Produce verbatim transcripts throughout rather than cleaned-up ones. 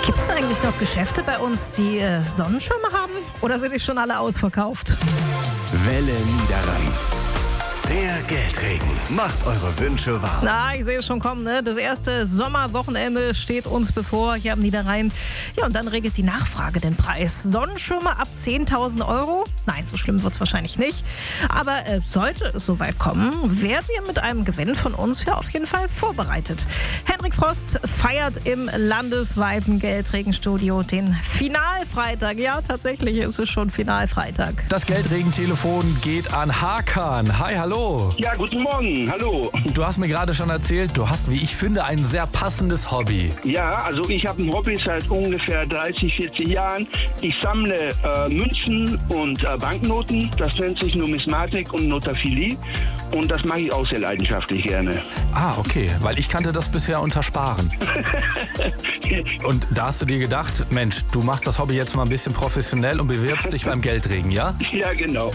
Gibt es eigentlich noch Geschäfte bei uns, die äh, Sonnenschirme haben? Oder sind die schon alle ausverkauft? Welle Niederrhein. Der Geldregen macht eure Wünsche wahr. Na, ich sehe es schon kommen, ne? Das erste Sommerwochenende steht uns bevor hier am Niederrhein. Ja, und dann regelt die Nachfrage den Preis. Sonnenschirme ab zehntausend Euro? Nein, so schlimm wird es wahrscheinlich nicht. Aber äh, sollte es soweit kommen, werdet ihr mit einem Gewinn von uns ja auf jeden Fall vorbereitet. Hendrik Frost feiert im landesweiten Geldregenstudio den Finalfreitag. Ja, tatsächlich ist es schon Finalfreitag. Das Geldregentelefon geht an Hakan. Hi, hallo. Ja, guten Morgen. Hallo. Du hast mir gerade schon erzählt, du hast, wie ich finde, ein sehr passendes Hobby. Ja, also ich habe ein Hobby seit ungefähr dreißig, vierzig Jahren. Ich sammle äh, Münzen und äh, Banknoten. Das nennt sich Numismatik und Notaphilie. Und das mache ich auch sehr leidenschaftlich gerne. Ah, okay, weil ich kannte das bisher unter Sparen. Und da hast du dir gedacht, Mensch, du machst das Hobby jetzt mal ein bisschen professionell und bewirbst dich beim Geldregen, ja? Ja, genau.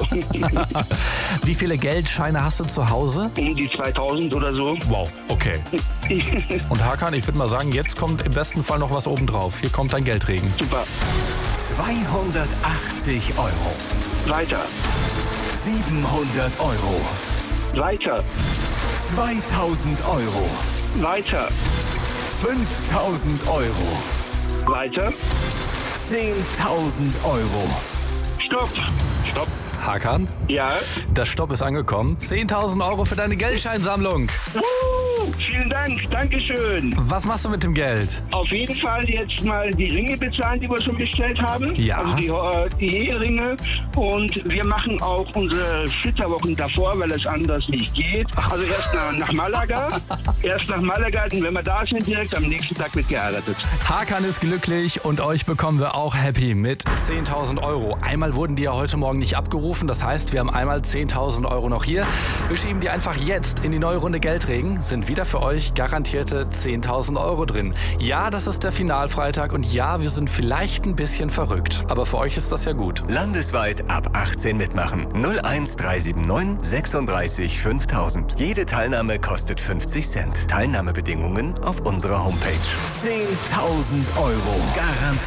Wie viele Geldscheine hast du zu Hause? Um die zweitausend oder so. Wow, okay. Und Hakan, ich würde mal sagen, jetzt kommt im besten Fall noch was obendrauf. Hier kommt dein Geldregen. Super. zweihundertachtzig Euro. Weiter. siebenhundert Euro. Weiter. zweitausend Euro. Weiter. fünftausend Euro. Weiter. zehntausend Euro. Stopp. Stopp. Hakan? Ja. Das Stopp ist angekommen. zehntausend Euro für deine Geldscheinsammlung. Uh, vielen Dank. Dankeschön. Was machst du mit dem Geld? Auf jeden Fall jetzt mal die Ringe bezahlen, die wir schon bestellt haben. Ja. Also die, äh, die Eheringe. Und wir machen auch unsere Flitterwochen davor, weil es anders nicht geht. Also erst nach, nach Malaga. erst nach Malaga. Und wenn wir da sind, direkt am nächsten Tag wird geheiratet. Hakan ist glücklich und euch bekommen wir auch happy mit zehntausend Euro. Einmal wurden die ja heute Morgen nicht abgerufen. Das heißt, wir haben einmal zehntausend Euro noch hier. Wir schieben die einfach jetzt in die neue Runde Geldregen. Sind wieder für euch garantierte zehntausend Euro drin. Ja, das ist der Finalfreitag und ja, wir sind vielleicht ein bisschen verrückt. Aber für euch ist das ja gut. Landesweit ab achtzehn mitmachen. null eins drei sieben neun sechsunddreißig fünftausend. Jede Teilnahme kostet fünfzig Cent. Teilnahmebedingungen auf unserer Homepage. zehntausend Euro. Garantiert.